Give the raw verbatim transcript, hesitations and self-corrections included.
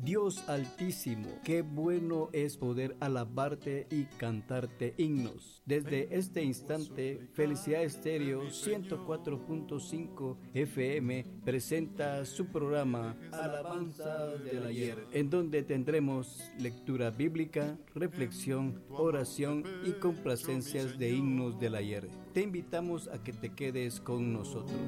Dios Altísimo, qué bueno es poder alabarte y cantarte himnos. Desde este instante, Felicidad Estéreo ciento cuatro punto cinco F M presenta su programa Alabanzas del Ayer, en donde tendremos lectura bíblica, reflexión, oración y complacencias de himnos del ayer. Te invitamos a que te quedes con nosotros.